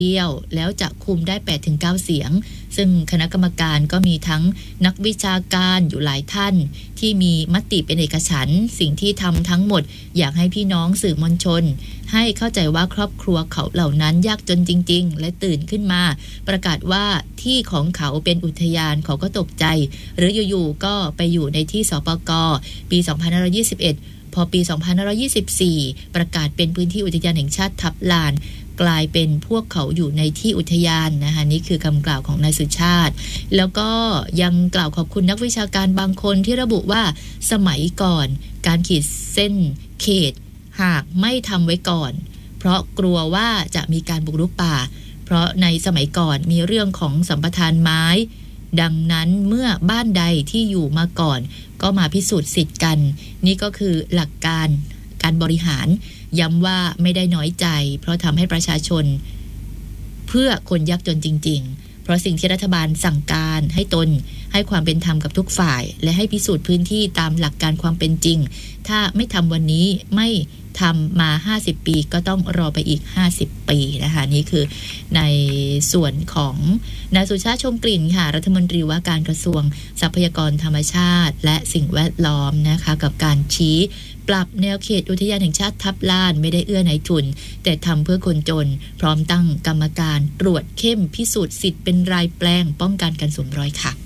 เดียวแล้วจะคุมได้ 8-9 เสียงซึ่งคณะกรรมการก็มีทั้งนักวิชาการอยู่หลายท่านที่มีมติเป็นเอกฉันท์สิ่งที่ทำทั้งหมดอยากให้พี่น้องสื่อมวลชนให้เข้าใจว่าครอบครัวเขาเหล่านั้นยากจนจริงๆและตื่นขึ้นมาประกาศว่าที่ของเขาเป็นอุทยานเขาก็ตกใจหรืออยู่ๆก็ไปอยู่ในที่สปก.ปี 2521 พอปี 2524 ประกาศเป็นพื้นที่อุทยานแห่งชาติทับลานกลายเป็นพวกเขาอยู่ในที่อุทยานนะคะนี่คือคำกล่าวของนายสุชาติแล้วก็ยังกล่าวขอบคุณนักวิชาการบางคนที่ระบุว่าสมัยก่อนการขีดเส้นเขตหากไม่ทำไว้ก่อนเพราะกลัวว่าจะมีการบุกรุกป่าเพราะในสมัยก่อนมีเรื่องของสัมปทานไม้ดังนั้นเมื่อบ้านใดที่อยู่มาก่อนก็มาพิสูจน์สิทธิ์กันนี่ก็คือหลักการการบริหารย้ำว่าไม่ได้น้อยใจเพราะทำให้ประชาชนเพื่อคนยากจนจริงๆเพราะสิ่งที่รัฐบาลสั่งการให้ตนให้ความเป็นธรรมกับทุกฝ่ายและให้พิสูจน์พื้นที่ตามหลักการความเป็นจริงถ้าไม่ทำวันนี้ไม่ทำมา50ปีก็ต้องรอไปอีก50ปีนะคะนี่คือในส่วนของนายสุชาติชมกลิ่นค่ะรัฐมนตรีว่าการกระทรวงทรัพยากรธรรมชาติและสิ่งแวดล้อมนะคะกับการชี้ปรับแนวเขตอุทยานแห่งชาติทับลานไม่ได้เอื้อในทุนแต่ทำเพื่อคนจนพร้อมตั้งกรรมการตรวจเข้มพิสูจน์สิทธิ์เป็นรายแปลงป้องกันการสวมรอยค่ะ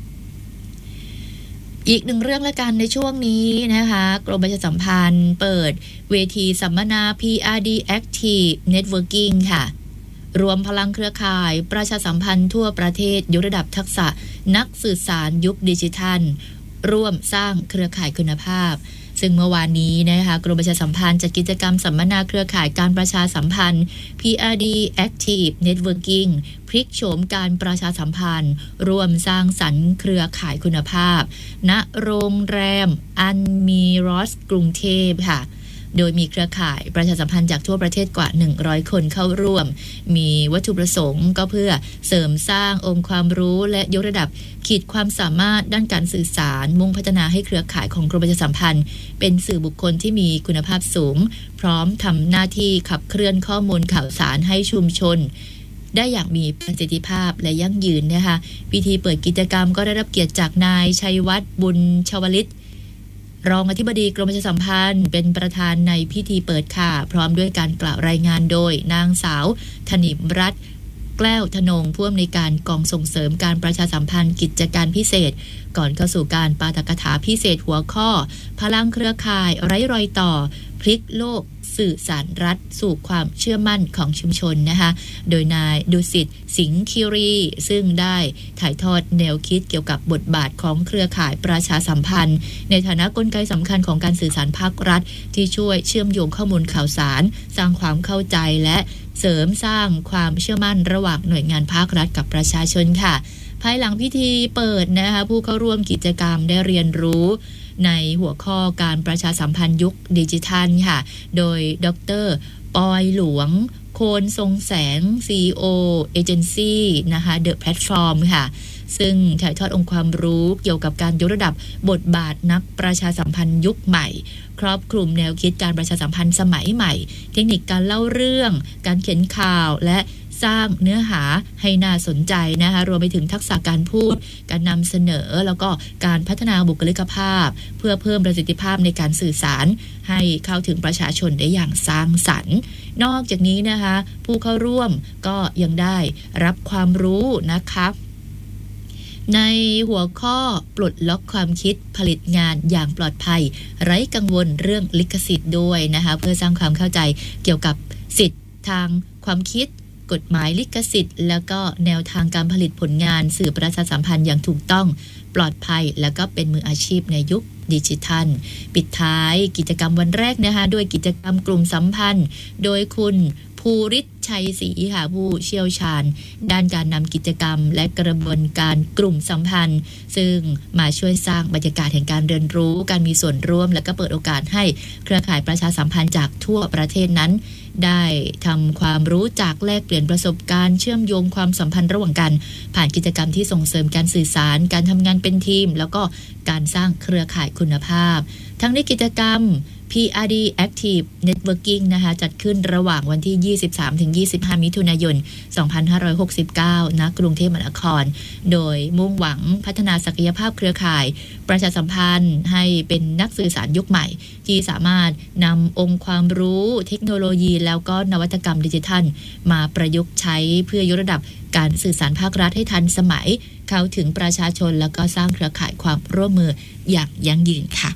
อีกหนึ่งเรื่องละกันในช่วงนี้นะคะกรมประชาสัมพันธ์เปิดเวทีสัมมนา PRD Active Networking ค่ะรวมพลังเครือข่ายประชาสัมพันธ์ทั่วประเทศยกระดับทักษะนักสื่อสารยุคดิจิทัลร่วมสร้างเครือข่ายคุณภาพซึ่งเมื่อวานนี้นะคะกรมประชาสัมพันธ์จัดกิจกรรมสัมมนาเครือข่ายการประชาสัมพันธ์ PRD Active Networking พลิกโฉมการประชาสัมพันธ์ร่วมสร้างสรรค์เครือข่ายคุณภาพณโรงแรมอันมีรอสกรุงเทพค่ะโดยมีเครือข่ายประชาสัมพันธ์จากทั่วประเทศกว่า100คนเข้าร่วมมีวัตถุประสงค์ก็เพื่อเสริมสร้างองค์ความรู้และยกระดับขีดความสามารถด้านการสื่อสารมุ่งพัฒนาให้เครือข่ายของกรมประชาสัมพันธ์เป็นสื่อบุคคลที่มีคุณภาพสูงพร้อมทำหน้าที่ขับเคลื่อนข้อมูลข่าวสารให้ชุมชนได้อย่างมีประสิทธิภาพและยั่งยืนนะคะพิธีเปิดกิจกรรมก็ได้รับเกียรติจากนายชัยวัฒน์บุญชวลิตรองอธิบดีกรมประชาสัมพันธ์เป็นประธานในพิธีเปิดค่ะพร้อมด้วยการกล่าวรายงานโดยนางสาวธนิมรัตน์แก้วธนงผู้อำนวยการกองส่งเสริมการประชาสัมพันธ์กิจการพิเศษก่อนเข้าสู่การปาฐกถาพิเศษหัวข้อพลังเครือข่ายไร้รอยต่อพลิกโลกสื่อสารรัฐสู่ความเชื่อมั่นของชุมชนนะคะโดยนายดุสิตสิงห์คิรีซึ่งได้ถ่ายทอดแนวคิดเกี่ยวกับบทบาทของเครือข่ายประชาสัมพันธ์ในฐานะกลไกสำคัญของการสื่อสารภาครัฐที่ช่วยเชื่อมโยงข้อมูลข่าวสารสร้างความเข้าใจและเสริมสร้างความเชื่อมั่นระหว่างหน่วยงานภาครัฐกับประชาชนค่ะภายหลังพิธีเปิดนะคะผู้เข้าร่วมกิจกรรมได้เรียนรู้ในหัวข้อการประชาสัมพันธ์ยุคดิจิทัลค่ะโดยดร.ปอยหลวงโคนทรงแสง CEO เอเจนซี่นะคะ The Platform ค่ะซึ่งถ่ายทอดองค์ความรู้เกี่ยวกับการยกระดับบทบาทนักประชาสัมพันธ์ยุคใหม่ครอบคลุมแนวคิดการประชาสัมพันธ์สมัยใหม่เทคนิคการเล่าเรื่องการเขียนข่าวและสร้างเนื้อหาให้น่าสนใจนะคะรวมไปถึงทักษะการพูดการนำเสนอแล้วก็การพัฒนาบุคลิกภาพเพื่อเพิ่มประสิทธิภาพในการสื่อสารให้เข้าถึงประชาชนได้อย่างสร้างสรรค์นอกจากนี้นะคะผู้เข้าร่วมก็ยังได้รับความรู้นะคะในหัวข้อปลดล็อกความคิดผลิตงานอย่างปลอดภัยไร้กังวลเรื่องลิขสิทธิ์ด้วยนะคะเพื่อสร้างความเข้าใจเกี่ยวกับสิทธิ์ทางความคิดกฎหมายลิขสิทธิ์แล้วก็แนวทางการผลิตผลงานสื่อประชาสัมพันธ์อย่างถูกต้องปลอดภัยแล้วก็เป็นมืออาชีพในยุคดิจิทัลปิดท้ายกิจกรรมวันแรกนะคะด้วยกิจกรรมกลุ่มสัมพันธ์โดยคุณภูริศชัยศรีค่ะผู้เชี่ยวชาญด้านการนำกิจกรรมและกระบวนการกลุ่มสัมพันธ์ซึ่งมาช่วยสร้างบรรยากาศแห่งการเรียนรู้การมีส่วนร่วมและก็เปิดโอกาสให้เครือข่ายประชาสัมพันธ์จากทั่วประเทศนั้นได้ทำความรู้จากแลกเปลี่ยนประสบการณ์เชื่อมโยงความสัมพันธ์ระหว่างกันผ่านกิจกรรมที่ส่งเสริมการสื่อสารการทำงานเป็นทีมแล้วก็การสร้างเครือข่ายคุณภาพทั้งในกิจกรรม PRD Active Networking นะคะจัดขึ้นระหว่างวันที่ 23-25 มิถุนายน 2569 ณ กรุงเทพมหานครโดยมุ่งหวังพัฒนาศักยภาพเครือข่ายประชาสัมพันธ์ให้เป็นนักสื่อสารยุคใหม่ที่สามารถนำองค์ความรู้เทคโนโลยีแล้วก็นวัตกรรมดิจิทัลมาประยุกต์ใช้เพื่อยกระดับการสื่อสารภาครัฐให้ทันสมัยเข้าถึงประชาชนแล้วก็สร้างเครือข่ายความร่วมมืออย่างยั่งยืนค่ะ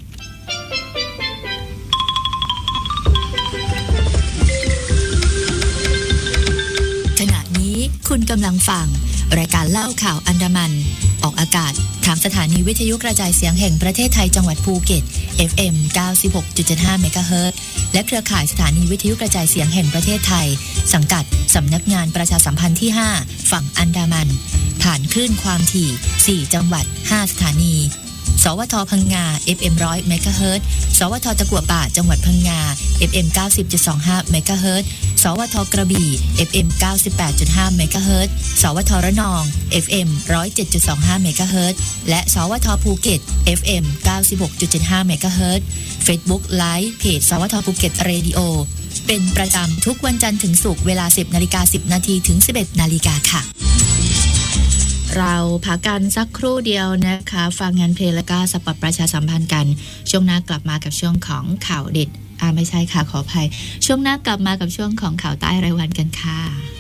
ขณะนี้คุณกำลังฟังรายการเล่าข่าวอันดามันออกอากาศทางสถานีวิทยุกระจายเสียงแห่งประเทศไทยจังหวัดภูเก็ต FM 96.75 เมกะเฮิรตซ์และเครือข่ายสถานีวิทยุกระจายเสียงแห่งประเทศไทยสังกัดสำนักงานประชาสัมพันธ์ที่ 5 ฝั่งอันดามันผ่านคลื่นความถี่ 4 จังหวัด 5 สถานีสวทพังงา FM 100 เมกะเฮิรตซ์สวทตะกั่วป่าจังหวัดพังงา FM 90.25 เมกะเฮิรตซ์สวทกระบี่ FM 98.5 เมกะเฮิรตซ์สวทระนอง FM 107.25 เมกะเฮิรตซ์และสวทภูเก็ต FM 96.75 เมกะเฮิรตซ์ Facebook Live เพจสวทภูเก็ตเรดิโอเป็นประจำทุกวันจันทร์ถึงศุกร์เวลา 10:10 นาทีถึง 11:00 นาค่ะเราพักกันสักครู่เดียวนะคะฟังงานเพลงและก็สปอตประชาสัมพันธ์กันช่วงหน้ากลับมากับช่วงของข่าวเด็ดไม่ใช่ค่ะขออภัยช่วงหน้ากลับมากับช่วงของข่าวใต้รายวันกันค่ะ